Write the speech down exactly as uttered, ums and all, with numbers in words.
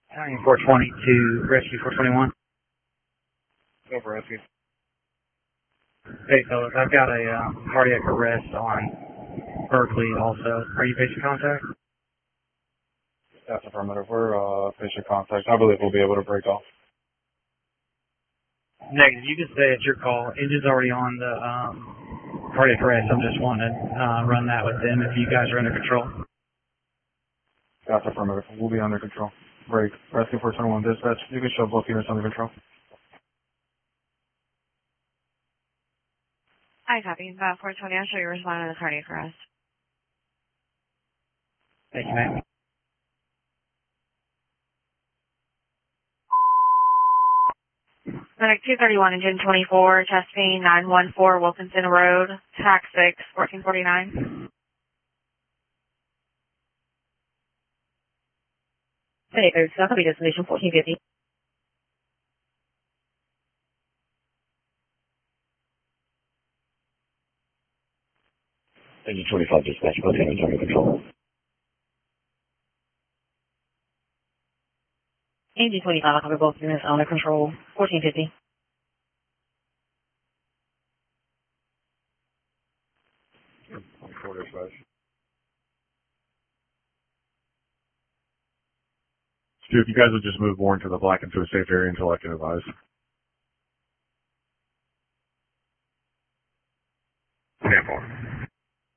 County four twenty to Rescue four twenty-one. Go for Rescue. Hey fellas, I've got a um, cardiac arrest on Berkeley also. Are you patient contact? That's affirmative. We're uh, patient contact. I believe we'll be able to break off. Negative. You can say it's your call. Engine's already on the um, cardiac arrest. I'm just wanting to uh, run that with them if you guys are under control. That's affirmative. We'll be under control. Break. Rescue four twenty-one dispatch. You can show both units under control. Hi, copy. Uh, four twenty, I'll show you responding to the cardiac arrest. Thank you, ma'am. Medic two thirty-one, engine twenty-four, testing nine one four Wilkinson Road, tax six, fourteen forty-nine. Hey, there's going to be destination fourteen fifty. Engine twenty-five dispatch, both units under control. Engine twenty-five, I'll cover both units under control. fourteen fifty. Four dispatch. Stu, if you guys would just move more into the black into a safe area until I can advise.